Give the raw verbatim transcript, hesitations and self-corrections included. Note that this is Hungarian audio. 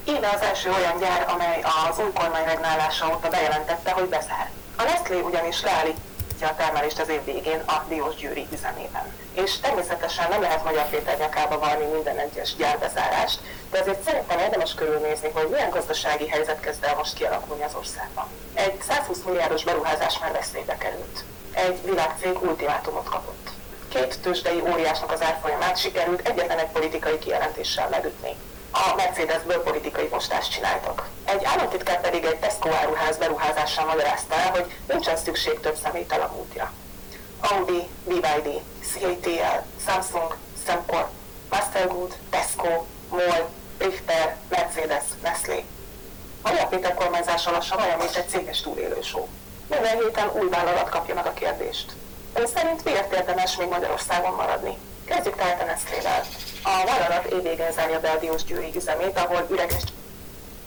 Íme az első olyan gyár, amely az új kormány regnálása óta bejelentette, hogy bezár. A Nestlé ugyanis leállítja a termelést az év végén a Diósgyőri üzemében. És természetesen nem lehet Magyar Péter nyakába varni minden egyes gyárbezárást, de azért szerintem érdemes körülnézni, hogy milyen gazdasági helyzet kezd el most kialakulni az országban. Egy százhúsz milliárdos beruházás már veszélybe került. Egy világcég ultimátumot kapott. Két tőzsdei óriásnak az árfolyamát sikerült egyetlen egy politikai kijelentéssel megütni. A Mercedesből politikai postást csináltak. Egy államtitkár pedig egy Tesco áruház beruházással magyarázta el, hogy nincsen szükség több személytelen útja. Audi, bé vé dé, cé á té el, Samsung, Semcor, Mastergood, Tesco, MOL, Richter, Mercedes, Nestlé. Magyar Péter kormányzása lassan olyan, mint egy céges túlélő show. Minden héten új vállalat kapja meg a kérdést. Ön szerint miért érdemes még Magyarországon maradni? Kezdjük tehát a Nestlével. A vállalat évvégén zárja be a Diósgyőri üzemét, ahol üreges